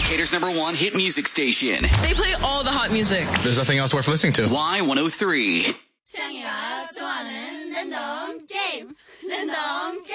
Decatur's #1 hit music station. They play all the hot music. There's nothing else worth listening to. Y103. 태양이가 좋아하는 랜덤 게임. 랜덤 게임.